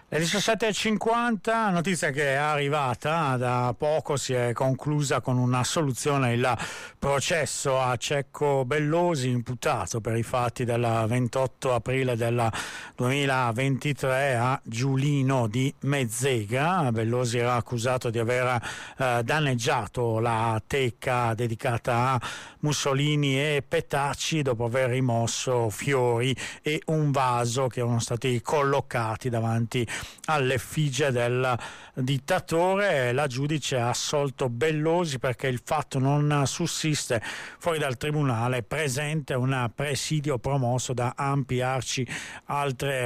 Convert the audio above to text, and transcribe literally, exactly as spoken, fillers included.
Le diciassette e cinquanta, notizia che è arrivata da poco, si è conclusa con un'assoluzione il processo a Cecco Bellosi, imputato per i fatti del ventotto aprile del duemilaventitré a Giulino di Mezzega. Bellosi era accusato di aver eh, danneggiato la teca dedicata a Mussolini e Petacci dopo aver rimosso fiori e un vaso che erano stati collocati davanti all'effigie del dittatore. La giudice ha assolto Bellosi perché il fatto non sussiste fuori dal tribunale, presente un presidio promosso da ampi arci altre